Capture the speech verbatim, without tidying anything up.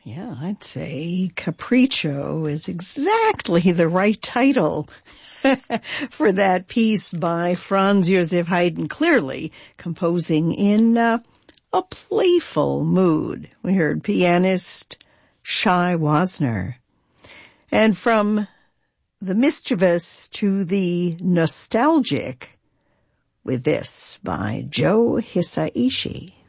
Yeah, I'd say Capriccio is exactly the right title for that piece by Franz Joseph Haydn, clearly composing in uh, a playful mood. We heard pianist Shai Wasner. And from the mischievous to the nostalgic with this by Joe Hisaishi.